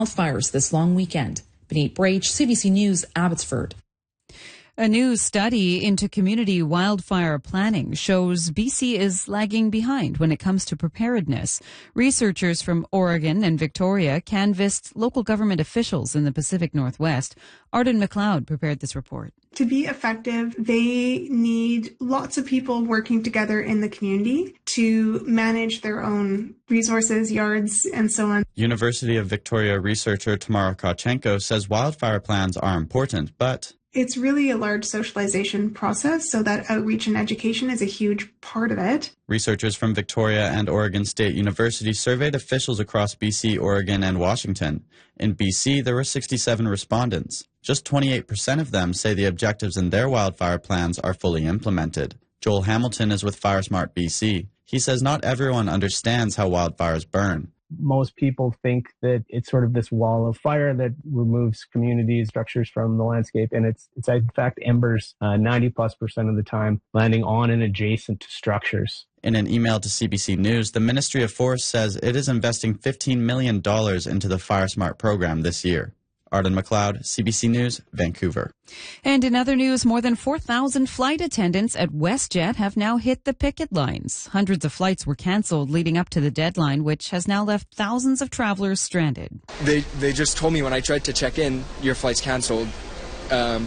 wildfires this long weekend. Benita Brach, CBC News, Abbotsford. A new study into community wildfire planning shows BC is lagging behind when it comes to preparedness. Researchers from Oregon and Victoria canvassed local government officials in the Pacific Northwest. Arden McLeod prepared this report. To be effective, they need lots of people working together in the community to manage their own resources, yards, and so on. University of Victoria researcher Tamara Krawchenko says wildfire plans are important, but it's really a large socialization process, so that outreach and education is a huge part of it. Researchers from Victoria and Oregon State University surveyed officials across BC, Oregon, and Washington. In BC, there were 67 respondents. Just 28% of them say the objectives in their wildfire plans are fully implemented. Joel Hamilton is with FireSmart BC. He says not everyone understands how wildfires burn. Most people think that it's sort of this wall of fire that removes community structures from the landscape. And it's in fact embers 90+% of the time landing on and adjacent to structures. In an email to CBC News, the Ministry of Forest says it is investing $15 million into the FireSmart program this year. Arden McLeod, CBC News, Vancouver. And in other news, more than 4,000 flight attendants at WestJet have now hit the picket lines. Hundreds of flights were canceled leading up to the deadline, which has now left thousands of travelers stranded. They just told me when I tried to check in, your flight's canceled. And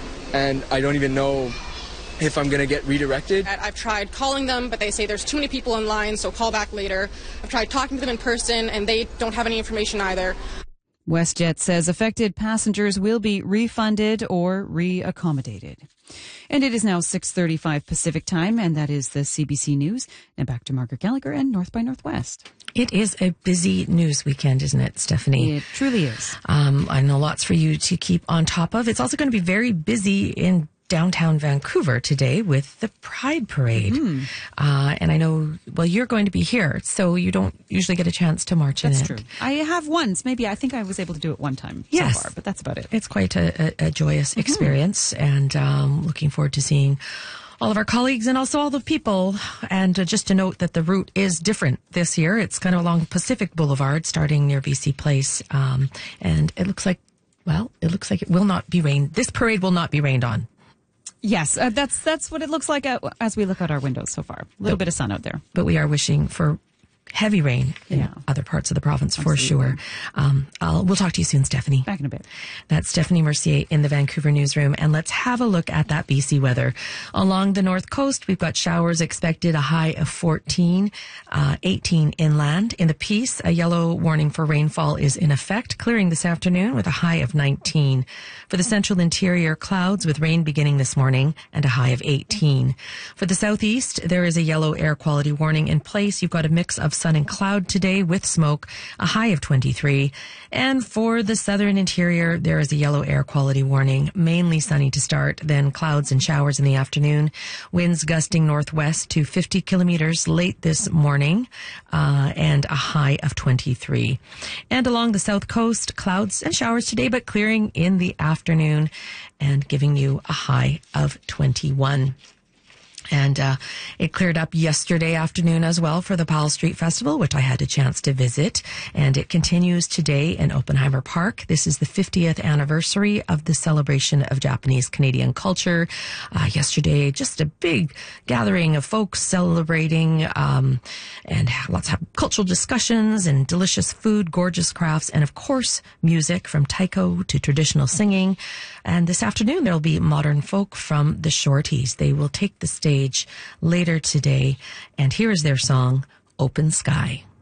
I don't even know if I'm going to get redirected. I've tried calling them, but they say there's too many people in line, so call back later. I've tried talking to them in person, and they don't have any information either. WestJet says affected passengers will be refunded or re-accommodated. And it is now 6:35 Pacific time, and that is the CBC News. Now back to Margaret Gallagher and North by Northwest. It is a busy news weekend, isn't it, Stephanie? It truly is. I know lots for you to keep on top of. It's also going to be very busy in downtown Vancouver today with the Pride Parade. And I know, well, you're going to be here, so you don't usually get a chance to march in it. That's true. I have once. Maybe I think I was able to do it one time so far, but that's about it. It's quite a joyous experience, and looking forward to seeing all of our colleagues and also all the people. And just to note that the route is different this year. It's kind of along Pacific Boulevard, starting near BC Place. And it looks like it will not be rained. This parade will not be rained on. Yes, that's what it looks like as we look out our windows so far. A little bit of sun out there. But we are wishing for heavy rain in other parts of the province for sure. We'll talk to you soon, Stephanie. Back in a bit. That's Stephanie Mercier in the Vancouver newsroom. And let's have a look at that BC weather. Along the north coast, we've got showers expected, a high of 14, 18 inland. In the Peace, a yellow warning for rainfall is in effect, clearing this afternoon with a high of 19. For the central interior, clouds with rain beginning this morning and a high of 18. For the southeast, there is a yellow air quality warning in place. You've got a mix of sun and cloud today with smoke, a high of 23. And for the southern interior, there is a yellow air quality warning, mainly sunny to start, then clouds and showers in the afternoon. Winds gusting northwest to 50 kilometers late this morning, and a high of 23. And along the south coast, clouds and showers today, but clearing in the afternoon and giving you a high of 21. And it cleared up yesterday afternoon as well for the Powell Street Festival, which I had a chance to visit. And it continues today in Oppenheimer Park. This is the 50th anniversary of the celebration of Japanese Canadian culture. Yesterday, just a big gathering of folks celebrating and lots of cultural discussions and delicious food, gorgeous crafts, and of course, music from taiko to traditional singing. And this afternoon, there'll be modern folk from the Shorties. They will take the stage later today, and here is their song, Open Sky.